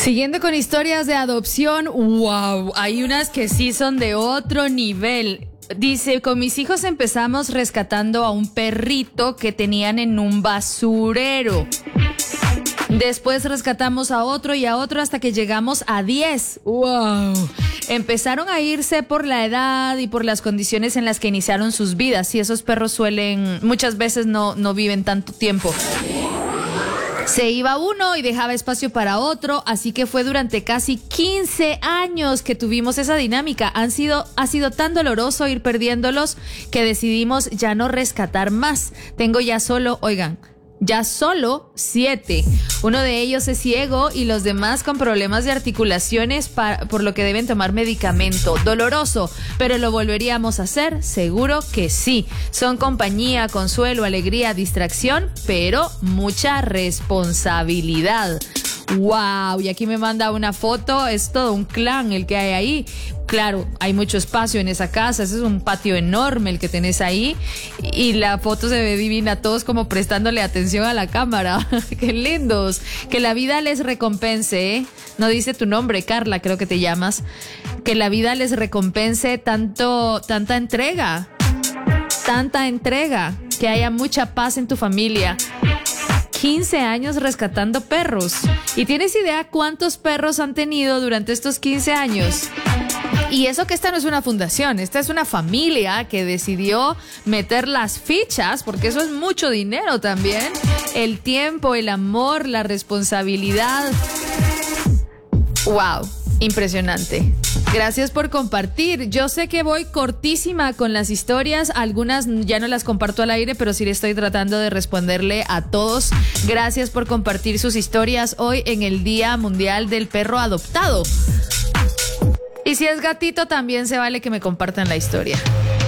Siguiendo con historias de adopción, wow, hay unas que sí son de otro nivel. Dice, con mis hijos empezamos rescatando a un perrito que tenían en un basurero. Después rescatamos a otro y a otro hasta que llegamos a 10. ¡Wow! Empezaron a irse por la edad y por las condiciones en las que iniciaron sus vidas. Y esos perros muchas veces no viven tanto tiempo. Se iba uno y dejaba espacio para otro, así que fue durante casi 15 años que tuvimos esa dinámica. Ha sido tan doloroso ir perdiéndolos que decidimos ya no rescatar más. Tengo ya solo 7. Uno de ellos es ciego y los demás con problemas de articulaciones por lo que deben tomar medicamento. Doloroso, pero ¿lo volveríamos a hacer? Seguro que sí. Son compañía, consuelo, alegría, distracción, pero mucha responsabilidad. Wow, y aquí me manda una foto, es todo un clan el que hay ahí. Claro, hay mucho espacio en esa casa, ese es un patio enorme el que tenés ahí y la foto se ve divina, todos como prestándole atención a la cámara. Qué lindos. Que la vida les recompense, ¿eh? No dice tu nombre, Carla, creo que te llamas. Que la vida les recompense tanta entrega, que haya mucha paz en tu familia. 15 años rescatando perros. ¿Y tienes idea cuántos perros han tenido durante estos 15 años? Y eso que esta no es una fundación, esta es una familia que decidió meter las fichas, porque eso es mucho dinero también. El tiempo, el amor, la responsabilidad. ¡Wow! Impresionante. Gracias por compartir. Yo sé que voy cortísima con las historias. Algunas ya no las comparto al aire, pero sí le estoy tratando de responderle a todos. Gracias por compartir sus historias hoy en el Día Mundial del Perro Adoptado. Y si es gatito, también se vale que me compartan la historia.